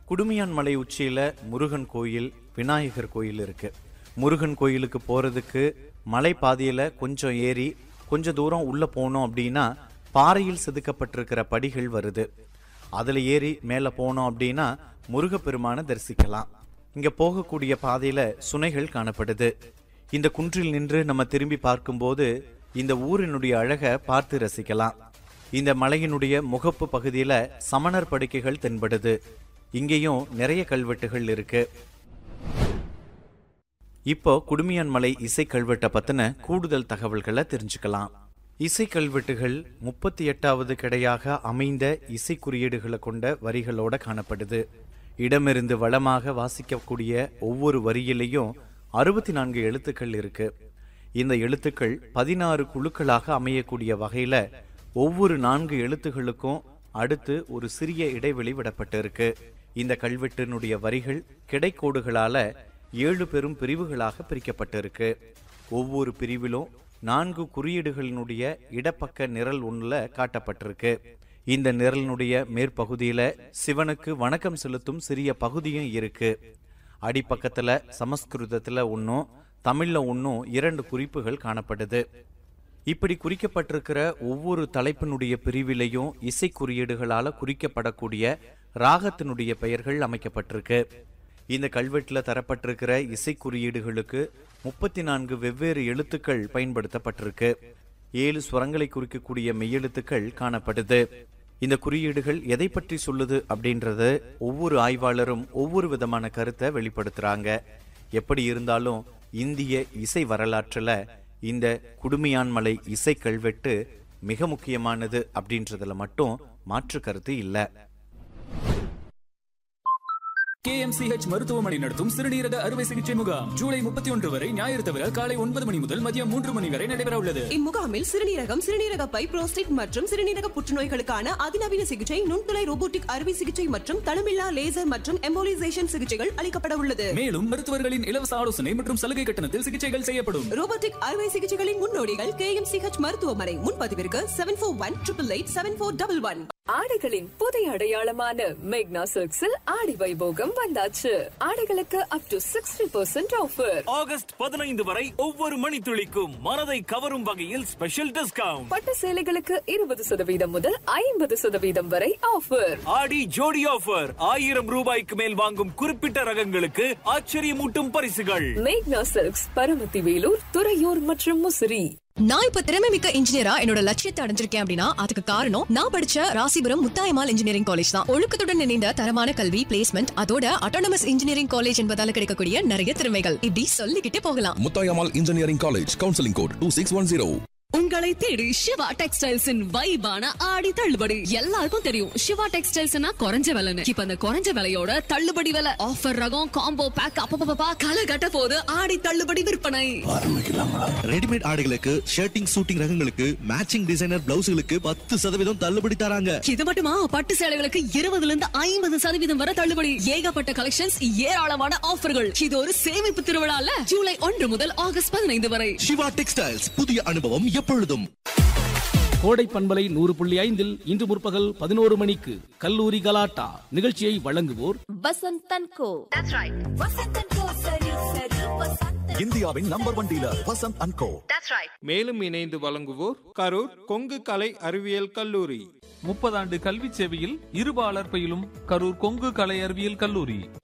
குடுமியான் மலை உச்சியில முருகன் கோயில், விநாயகர் கோயில் இருக்கு. முருகன் கோயிலுக்கு போறதுக்கு மலை பாதையில கொஞ்சம் ஏறி கொஞ்சம் தூரம் உள்ள போனோம் அப்படின்னா பாறையில் செதுக்கப்பட்டிருக்கிற படிகள் வருது. அதுல ஏறி மேல போனோம் அப்படின்னா முருகப்பெருமான தரிசிக்கலாம். இங்க போகக்கூடிய பாதையில சுனைகள் காணப்படுது. இந்த குன்றில் நின்று நம்ம திரும்பி பார்க்கும்போது இந்த ஊரினுடைய அழகை பார்த்து ரசிக்கலாம். இந்த மலையினுடைய முகப்பு பகுதியில சமணர் படுக்கைகள் தென்படுது. இங்கேயும் நிறைய கல்வெட்டுகள் இருக்கு. இப்போ குடுமியான் மலை இசை கல்வெட்டை பத்தின கூடுதல் தகவல்களை தெரிஞ்சுக்கலாம். இசை கல்வெட்டுகள் 38வது கிடையாக அமைந்த இசை குறியீடுகளை கொண்ட வரிகளோட காணப்படுது. இடமிருந்து வளமாக வாசிக்கக்கூடிய ஒவ்வொரு வரியிலையும் 64 எழுத்துக்கள் இருக்கு. இந்த எழுத்துக்கள் 16 குழுக்களாக அமையக்கூடிய வகையில ஒவ்வொரு 4 எழுத்துகளுக்கும் அடுத்து ஒரு சிறிய இடைவெளி விடப்பட்டு இருக்கு. இந்த கல்வெட்டினுடைய வரிகள் கிடைக்கோடுகளால 7 பெரும் பிரிவுகளாக பிரிக்கப்பட்டிருக்கு. ஒவ்வொரு பிரிவிலும் 4 குறியீடுகளினுடைய இடப்பக்க நிரல் ஒன்றுல காட்டப்பட்டிருக்கு. இந்த நிரலினுடைய மேற்பகுதியில சிவனுக்கு வணக்கம் செலுத்தும் சிறிய பகுதியும் இருக்கு. அடிப்பக்கத்துல சமஸ்கிருதத்துல ஒன்னும் தமிழ்ல ஒன்னும் 2 குறிப்புகள் காணப்படுது. இப்படி குறிக்கப்பட்டிருக்கிற ஒவ்வொரு தலைப்பினுடைய பிரிவிலையும் இசை குறியீடுகளால குறிக்கப்படக்கூடிய ராகத்தினுடைய பெயர்கள் அமைக்கப்பட்டிருக்கு. இந்த கல்வெட்டில் தரப்பட்டிருக்கிற இசை குறியீடுகளுக்கு 34 வெவ்வேறு எழுத்துக்கள் பயன்படுத்தப்பட்டிருக்கு. 7 ஸ்வரங்களை குறிக்கக்கூடிய மெய்யெழுத்துக்கள் காணப்படுது. இந்த குறியீடுகள் எதை பற்றி சொல்லுது அப்படின்றது ஒவ்வொரு ஆய்வாளரும் ஒவ்வொரு விதமான கருத்தை வெளிப்படுத்துறாங்க. எப்படி இருந்தாலும் இந்திய இசை வரலாற்றுல இந்த குடுமியான் மலை இசை கல்வெட்டு மிக முக்கியமானது அப்படின்றதுல மட்டும் மாற்று கருத்து இல்லை. KMCH மருத்துவமனை நடத்தும் சிறுநீரக அறுவை சிகிச்சை முகாம் ஜூலை 31 வரை ஞாயிறு தவிர காலை 9 மணி முதல் மதியம் 3 மணி வரை நடைபெற உள்ளது. இம்முகாமில் சிறுநீரகம், சிறுநீரக பை, புரோஸ்டேட் மற்றும் சிறுநீரக புற்றுநோய்களுக்கான அதிநவீன சிகிச்சை, நுண்துளை ரோபோட்டிக் அறுவை சிகிச்சை மற்றும் தளமில்லா லேசர் மற்றும் எம்போலிசேஷன் சிகிச்சைகள் அளிக்கப்பட உள்ளது. மேலும் மருத்துவர்களின் இலவச ஆலோசனை மற்றும் சலுகை கட்டணத்தில் சிகிச்சைகள் செய்யப்படும். ரோபோட்டிக் அறுவை சிகிச்சைகளின் முன்னோடிகள் KMCH மருத்துவமனை. முன்பதிவிற்கு 7418887411. ஆடைகளின் புதிய அடையாளமான மேக்னா சில்க்ஸில் ஆடி வைபோகம் வந்தாச்சு. ஆடைகளுக்கு அப் டு 60% ஆஃபர். ஆகஸ்ட் 15 வரை ஒவ்வொரு மணித்துளிக்கும் மனதை கவரும் வகையில் ஸ்பெஷல் டிஸ்கவுண்ட். பட்டு சேலைகளுக்கு 20% முதல் 50% வரை ஆஃபர். ஆடி ஜோடி ஆஃபர். 1000 ரூபாய்க்கு மேல் வாங்கும் குறிப்பிட்ட ரகங்களுக்கு ஆச்சரியமூட்டும் பரிசுகள். மேக்னா சில்க்ஸ், பரமத்தி வேலூர், துறையூர் மற்றும் முசிறி. நான் இப்ப திறமைமிக்க இன்ஜினியரா என்னோட லட்சியத்தை அடைஞ்சிருக்கேன் அப்படின்னா அதுக்கு காரணம் நான் படிச்ச ராசிபுரம் முத்தாயம்மாள் இன்ஜினியரிங் காலேஜ் தான். ஒழுக்கத்துடன் இணைந்த தரமான கல்வி, பிளேஸ்மெண்ட், அதோட அட்டானமஸ் இன்ஜினியரிங் காலேஜ் என்பதால கிடைக்கக்கூடிய நிறைய திறமைகள் இப்படி சொல்லிக்கிட்டே போகலாம். Muthayammal engineering college, counselling code 2610. உங்களை தேடி சிவா டெக்ஸ்டைல்ஸின் வைபான ஆடி தள்ளுபடி. எல்லாருக்கும் தெரியும் சிவா டெக்ஸ்டைல்ஸ்னா குறைஞ்ச விலைன்னு. இப்ப அந்த குறைஞ்ச விலையோட தள்ளுபடி விலை, ஆஃபர் ரகம், காம்போ பேக், அப்பப்பா கலை கட்ட போது ஆடி தள்ளுபடி விற்பனை ரெடிமேட் ஆடைகளுக்கு, ஷர்ட்டிங் சூட்டிங் ரகங்களுக்கு, மேட்சிங் டிசைனர் பிளவுஸ்களுக்கு 10% தள்ளுபடி தராங்க. இது மட்டுமா, பட்டு சேலைகளுக்கு 20% வரை தள்ளுபடி. ஏகப்பட்ட கலெக்ஷன்ஸ், ஏராளமான ஆஃபர்கள். இது ஒரு சேமிப்பு திருவிழால ஜூலை 1 முதல் ஆகஸ்ட் 15 வரை. சிவா டெக்ஸ்டைல்ஸ், புதிய அனுபவம் எப்பொழுதும். கோடை பண்பலை 100.5 இன்று முற்பகல் 11 மணிக்கு கல்லூரி கலாட்டா நிகழ்ச்சியை வழங்குவோர் வசந்த் அண்ட் கோ. இந்தியாவின் நம்பர் 1 டீலர் வசந்த் அண்ட் கோ. மேலும் இணைந்து வழங்குவோர் கரூர் கொங்கு கலை அறிவியல் கல்லூரி. 30 ஆண்டு கல்வி சேவையில் இருபாலர் பயிலும் கரூர் கொங்கு கலை அறிவியல் கல்லூரி.